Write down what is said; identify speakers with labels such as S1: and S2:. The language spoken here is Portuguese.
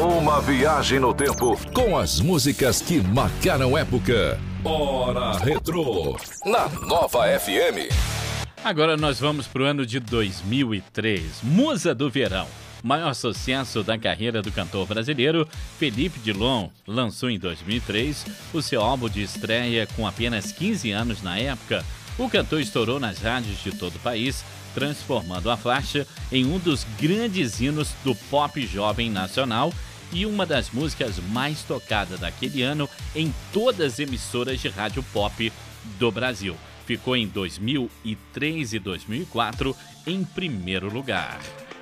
S1: Uma viagem no tempo
S2: com as músicas que marcaram época. Hora Retrô, na Nova FM.
S3: Agora nós vamos para o ano de 2003. Musa do Verão. Maior sucesso da carreira do cantor brasileiro, Felipe Dilon lançou em 2003 o seu álbum de estreia com apenas 15 anos na época. O cantor estourou nas rádios de todo o país, transformando a faixa em um dos grandes hinos do pop jovem nacional e uma das músicas mais tocadas daquele ano em todas as emissoras de rádio pop do Brasil. Ficou em 2003 e 2004 em primeiro lugar.